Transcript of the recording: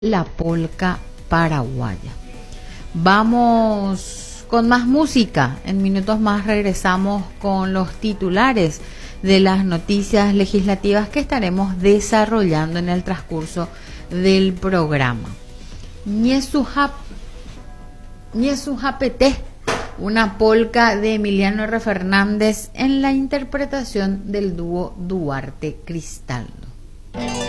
la polca paraguaya. Vamos con más música. En minutos más regresamos con los titulares de las noticias legislativas que estaremos desarrollando en el transcurso del programa. Ñezujapete, una polca de Emiliano R. Fernández en la interpretación del dúo Duarte Cristaldo.